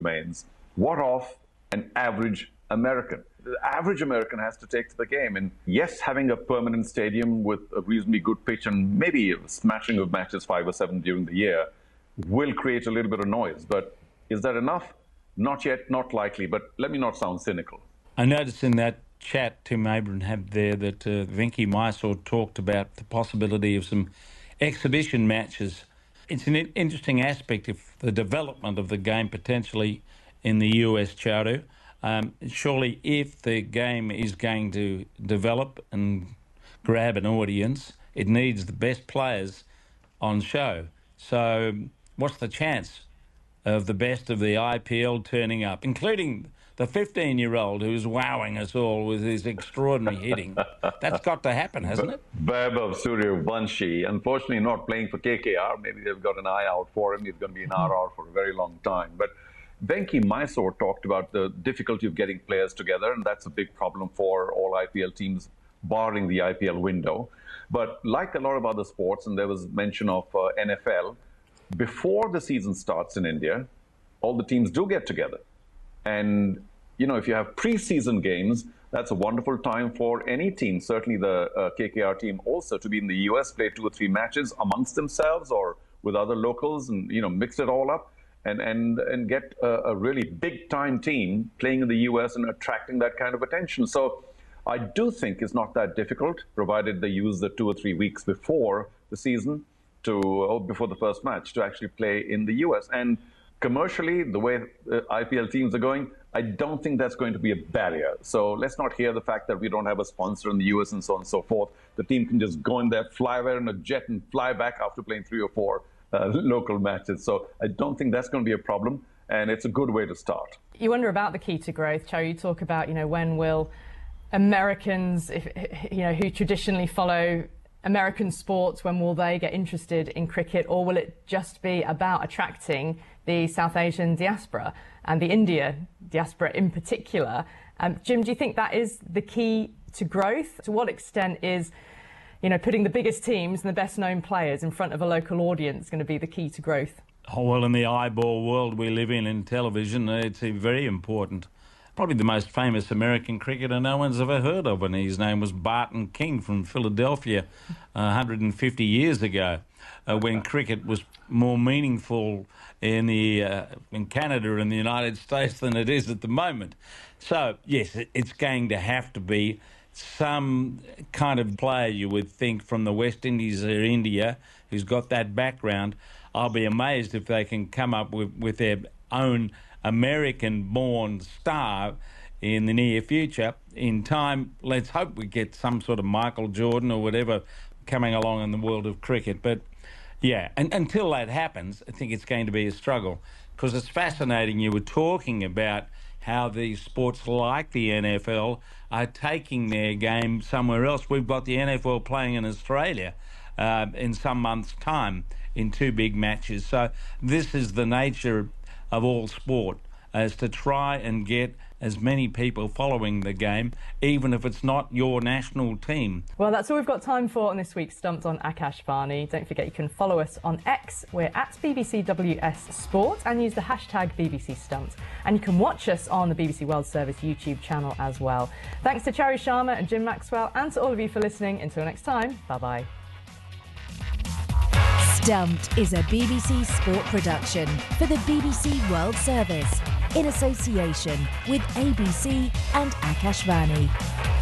remains. What of an average American? The average American has to take to the game. And yes, having a permanent stadium with a reasonably good pitch and maybe a smashing of matches 5 or 7 during the year will create a little bit of noise. But is that enough? Not yet, not likely. But let me not sound cynical. I noticed in that chat Tim Abram had there that Venki Mysore talked about the possibility of some exhibition matches. It's an interesting aspect of the development of the game potentially in the US, Charu. Surely if the game is going to develop and grab an audience, it needs the best players on show. So what's the chance of the best of the IPL turning up, including the 15-year-old who's wowing us all with his extraordinary hitting? That's got to happen, hasn't it? Vaibhav Suryavanshi, unfortunately not playing for KKR. Maybe they've got an eye out for him. He's going to be an RR for a very long time. But Venki Mysore talked about the difficulty of getting players together, and that's a big problem for all IPL teams, barring the IPL window. But like a lot of other sports, and there was mention of NFL, before the season starts in India, all the teams do get together. And, if you have preseason games, that's a wonderful time for any team, certainly the KKR team also, to be in the US, play 2 or 3 matches amongst themselves or with other locals and, mix it all up and get a really big-time team playing in the US and attracting that kind of attention. So I do think it's not that difficult, provided they use the 2 or 3 weeks before the season before the first match to actually play in the US. And commercially, the way IPL teams are going, I don't think that's going to be a barrier. So let's not hear the fact that we don't have a sponsor in the US and so on and so forth. The team can just go in there, fly there in a jet and fly back after playing 3 or 4 local matches. So I don't think that's going to be a problem. And it's a good way to start. You wonder about the key to growth. Cho, you talk about, when will Americans, who traditionally follow American sports, when will they get interested in cricket, or will it just be about attracting the South Asian diaspora and the India diaspora in particular? Jim, do you think that is the key to growth? To what extent is, putting the biggest teams and the best known players in front of a local audience going to be the key to growth? Oh, well, in the eyeball world we live in television, it's very important. Probably the most famous American cricketer no one's ever heard of, and his name was Barton King from Philadelphia 150 years ago, when cricket was more meaningful in Canada and the United States than it is at the moment. So, yes, it's going to have to be some kind of player, you would think, from the West Indies or India who's got that background. I'll be amazed if they can come up with their own American-born star in the near future. In time, let's hope we get some sort of Michael Jordan or whatever coming along in the world of cricket. But, yeah, and until that happens, I think it's going to be a struggle, because it's fascinating. You were talking about how these sports like the NFL are taking their game somewhere else. We've got the NFL playing in Australia in some months' time in 2 big matches. So this is the nature of all sport, as to try and get as many people following the game, even if it's not your national team. Well, that's all we've got time for on this week's Stumped on Akash Varney. Don't forget you can follow us on X. We're at BBCWS Sport, and use the hashtag BBC Stumped. And you can watch us on the BBC World Service YouTube channel as well. Thanks to Charu Sharma and Jim Maxwell, and to all of you for listening. Until next time, bye-bye. Stumped is a BBC Sport production for the BBC World Service, in association with ABC and Akashvani.